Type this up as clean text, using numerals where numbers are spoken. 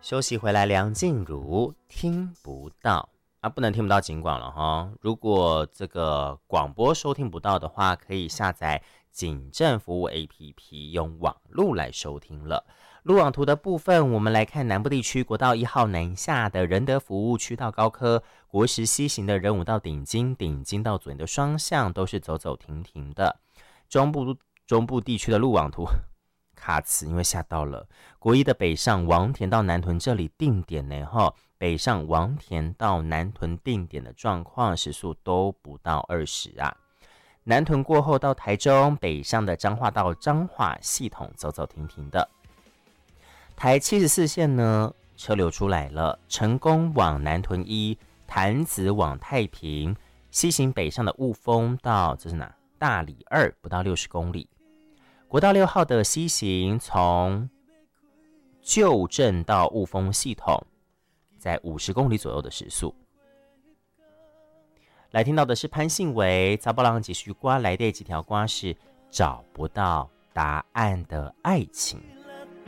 休息回来，梁静茹听不到啊，不能听不到警广了哈。如果这个广播收听不到的话，可以下载警政服务 APP， 用网路来收听了。路网图的部分，我们来看南部地区国道1号南下的仁德服务区到高科，国十西行的仁武到顶金，顶金到左营的双向都是走走停停的。中部地区的路网图卡词，因为下到了国一的北上王田到南屯这里定点呢哈，北上王田到南屯定点的状况时速都不到20啊。南屯过后到台中北上的彰化到彰化系统走走停停的。台74线呢车流出来了，成功往南屯1，潭子往太平，西行北上的雾峰到这是哪？大里2不到60公里。国道6号的西行从旧镇到雾峰系统，在50公里左右的时速。来听到的是潘信维查甫人一句歌来的几条歌是找不到答案的爱情。